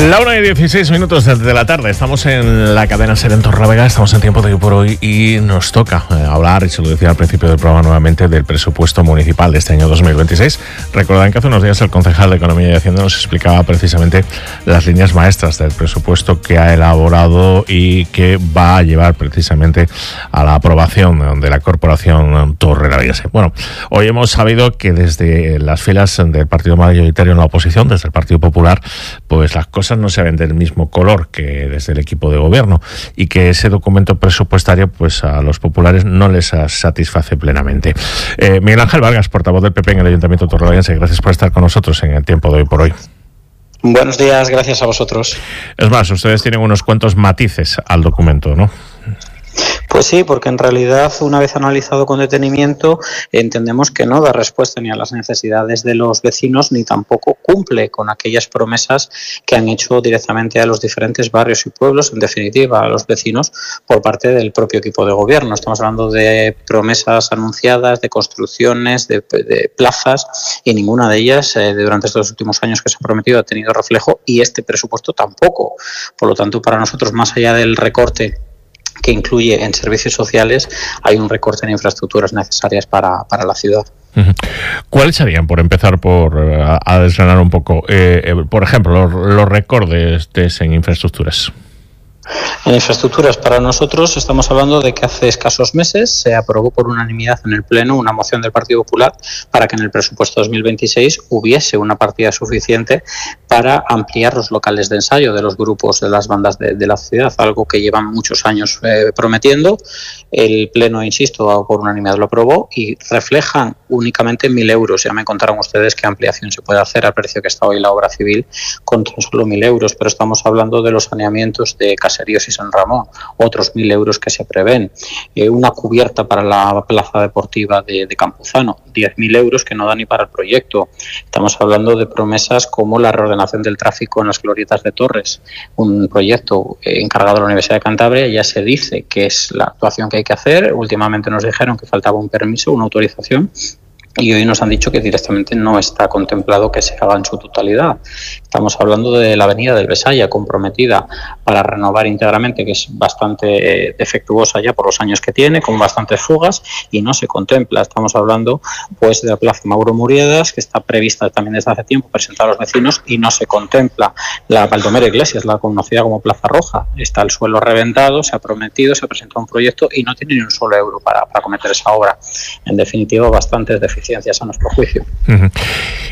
La 1:16 de la tarde. Estamos en la cadena SER en Torrelavega. Estamos en tiempo de hoy por hoy y nos toca hablar, y se lo decía al principio del programa nuevamente, del presupuesto municipal de este año 2026. Recordarán que hace unos días el concejal de Economía y Hacienda nos explicaba precisamente las líneas maestras del presupuesto que ha elaborado y que va a llevar precisamente a la aprobación de la Corporación Torrelavega. Bueno, hoy hemos sabido que desde las filas del partido mayoritario en la oposición, desde el Partido Popular, pues las cosas no se ven del mismo color que desde el equipo de gobierno, y que ese documento presupuestario pues a los populares no les satisface plenamente. Miguel Ángel Vargas, portavoz del PP en el Ayuntamiento de Torrelavega, gracias por estar con nosotros en el tiempo de hoy por hoy. Buenos días, gracias a vosotros. Es más, ustedes tienen unos cuantos matices al documento, ¿no? Pues sí, porque en realidad, una vez analizado con detenimiento, entendemos que no da respuesta ni a las necesidades de los vecinos, ni tampoco cumple con aquellas promesas que han hecho directamente a los diferentes barrios y pueblos, en definitiva a los vecinos, por parte del propio equipo de gobierno. Estamos hablando de promesas anunciadas, de construcciones, de plazas, y ninguna de ellas durante estos últimos años que se ha prometido ha tenido reflejo, y este presupuesto tampoco. Por lo tanto, para nosotros, más allá del recorte que incluye en servicios sociales, hay un recorte en infraestructuras necesarias para la ciudad. ¿Cuáles serían, por empezar a desgranar un poco, por ejemplo, los recortes en infraestructuras? En infraestructuras, para nosotros, estamos hablando de que hace escasos meses se aprobó por unanimidad en el Pleno una moción del Partido Popular para que en el presupuesto 2026 hubiese una partida suficiente para ampliar los locales de ensayo de los grupos de las bandas de la ciudad, algo que llevan muchos años prometiendo. El Pleno, insisto, por unanimidad lo aprobó y reflejan únicamente 1.000 euros. Ya me contaron ustedes qué ampliación se puede hacer al precio que está hoy la obra civil con tan solo 1.000 euros, pero estamos hablando de los saneamientos de Caseríos y San Ramón, otros 1.000 euros que se prevén, una cubierta para la plaza deportiva de Campuzano, 10.000 euros que no da ni para el proyecto. Estamos hablando de promesas como la reordenación del tráfico en las glorietas de Torres, un proyecto encargado de la Universidad de Cantabria. Ya se dice que es la actuación que hay que hacer. Últimamente nos dijeron que faltaba un permiso, una autorización, y hoy nos han dicho que directamente no está contemplado que se haga en su totalidad. Estamos hablando de la avenida del Besaya, comprometida para renovar íntegramente, que es bastante defectuosa ya por los años que tiene, con bastantes fugas, y no se contempla. Estamos hablando pues de la plaza Mauro Muriedas, que está prevista también desde hace tiempo presentar a los vecinos, y no se contempla. La Baldomero Iglesias, la conocida como Plaza Roja, está el suelo reventado, se ha prometido, se ha presentado un proyecto y no tiene ni un solo euro para acometer esa obra. En definitiva, bastantes deficiencias a nuestro juicio.